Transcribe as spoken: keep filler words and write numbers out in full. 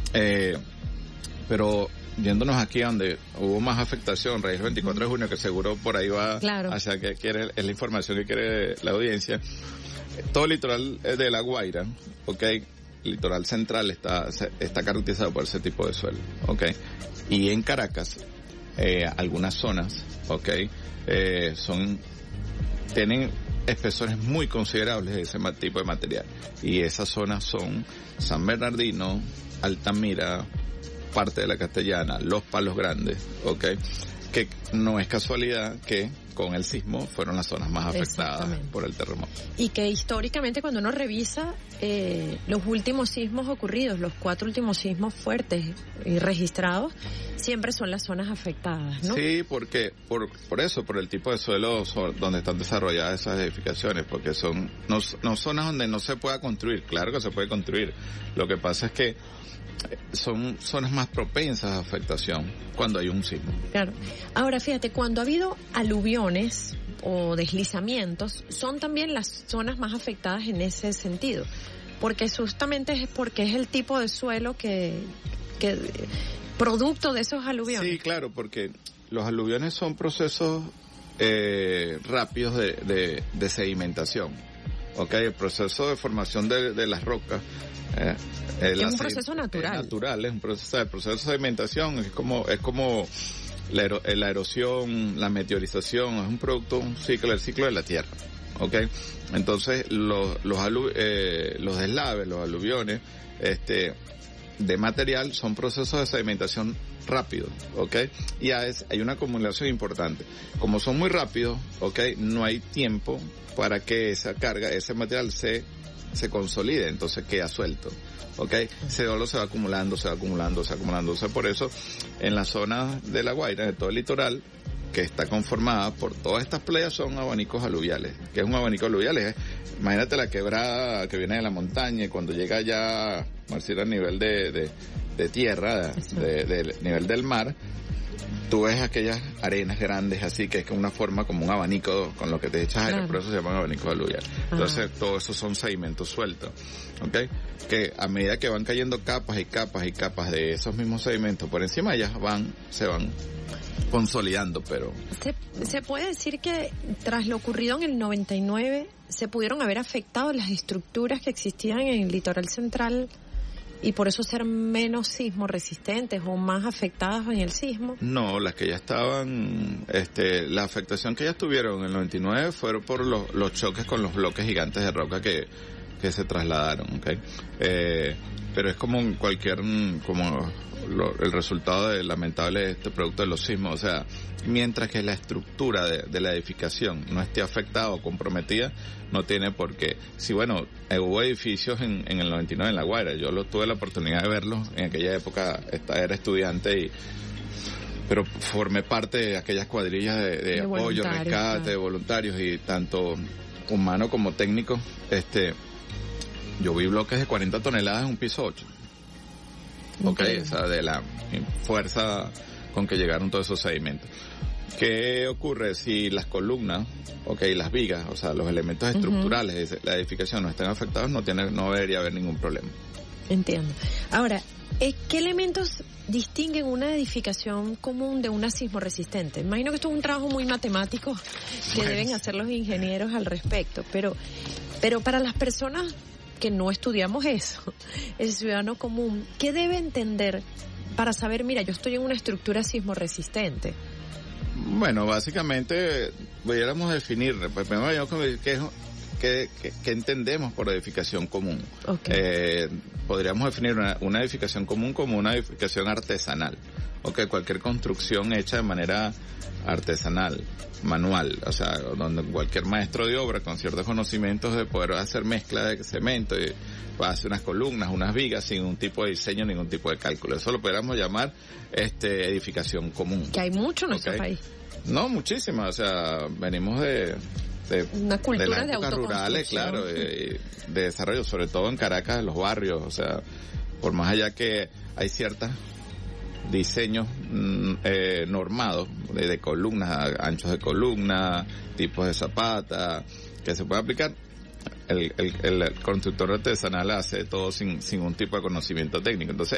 Eh, pero yéndonos aquí a donde hubo más afectación, raíz veinticuatro de junio, que seguro por ahí va claro. hacia que quiere, es la información que quiere la audiencia. Todo el litoral de La Guaira, ok, el litoral central está, está caracterizado por ese tipo de suelo, ok, y en Caracas, eh, algunas zonas, ok, eh, son, tienen espesores muy considerables de ese tipo de material, y esas zonas son San Bernardino, Altamira, parte de la Castellana, Los Palos Grandes, ok, que no es casualidad que con el sismo fueron las zonas más afectadas por el terremoto. Y que históricamente cuando uno revisa eh, los últimos sismos ocurridos, los cuatro últimos sismos fuertes y registrados, siempre son las zonas afectadas, ¿no? Sí, porque por por eso, por el tipo de suelo donde están desarrolladas esas edificaciones, porque son no, no zonas donde no se pueda construir. Claro que se puede construir. Lo que pasa es que son zonas más propensas a afectación cuando hay un sismo. Claro. Ahora, fíjate, cuando ha habido aluviones o deslizamientos, son también las zonas más afectadas en ese sentido, porque justamente es porque es el tipo de suelo que, que producto de esos aluviones. Sí, claro, porque los aluviones son procesos eh, rápidos de, de, de sedimentación. Okay, el proceso de formación de, de las rocas eh, es un proceso natural. Es natural, es un proceso, el proceso de sedimentación es como es como la, ero, la erosión, la meteorización, es un producto, un ciclo, el ciclo de la Tierra, okay. Entonces los los alu, eh, los deslaves, los aluviones, este, de material son procesos de sedimentación rápidos, okay, y hay, hay una acumulación importante. Como son muy rápidos, okay, no hay tiempo para que esa carga, ese material se se consolide, entonces queda suelto, ¿ok? Ese dolor se va acumulando, se va acumulando, se va acumulando. O sea, por eso, en la zona de La Guaira, de todo el litoral, que está conformada por todas estas playas, son abanicos aluviales. ¿Qué es un abanico aluvial? Es, imagínate la quebrada que viene de la montaña y cuando llega ya, vamos a decir, a nivel de, de, de tierra, de, de, de nivel del mar, tú ves aquellas arenas grandes así, que es como una forma como un abanico con lo que te echas aire, claro. Por eso se llaman abanicos aluviales. Entonces, todo eso son sedimentos sueltos, ¿ok? Que a medida que van cayendo capas y capas y capas de esos mismos sedimentos por encima, ellas van, se van consolidando, pero... ¿Se, no. ¿Se puede decir que tras lo ocurrido en el noventa y nueve se pudieron haber afectado las estructuras que existían en el litoral central y por eso ser menos sismo resistentes o más afectadas en el sismo? No, las que ya estaban, este, la afectación que ellas tuvieron en el noventa y nueve fueron por los, los choques con los bloques gigantes de roca que, que se trasladaron, ¿ok? Eh, pero es como cualquier, como lo, el resultado de, lamentable de este producto de los sismos, o sea, mientras que la estructura de, de la edificación no esté afectada o comprometida, no tiene por qué. Sí, bueno, eh, hubo edificios en, en el noventa y nueve en La Guaira, yo lo, tuve la oportunidad de verlos, en aquella época era estudiante y pero formé parte de aquellas cuadrillas de, de, de apoyo, rescate, claro. De voluntarios y tanto humano como técnico, este, yo vi bloques de cuarenta toneladas en un piso ocho. Ok, o sea, de la fuerza con que llegaron todos esos sedimentos. ¿Qué ocurre si las columnas, ok, las vigas, o sea, los elementos estructurales uh-huh. de la edificación no están afectados? No tiene, no debería haber ningún problema. Entiendo. Ahora, ¿qué elementos distinguen una edificación común de una sismo resistente? Imagino que esto es un trabajo muy matemático que bueno. deben hacer los ingenieros al respecto, pero, pero para las personas que no estudiamos eso, el ciudadano común, ¿qué debe entender para saber, mira, yo estoy en una estructura sismo resistente? Bueno, básicamente, pudiéramos definir, primero qué, qué, qué entendemos por edificación común. Okay. Eh, podríamos definir una, una edificación común como una edificación artesanal, o que cualquier construcción hecha de manera artesanal, manual, o sea, donde cualquier maestro de obra con ciertos conocimientos de poder hacer mezcla de cemento y hacer unas columnas, unas vigas sin ningún tipo de diseño, ningún tipo de cálculo. Eso lo podríamos llamar este edificación común. Que hay mucho en nuestro país. No, muchísimas, o sea, venimos de de, una cultura de las épocas rurales, claro, de, de desarrollo, sobre todo en Caracas, los barrios, o sea, por más allá que hay ciertas diseños eh, normados de, de columnas, anchos de columna, tipos de zapata que se puede aplicar. El, el, el constructor artesanal hace todo sin, sin un tipo de conocimiento técnico. Entonces,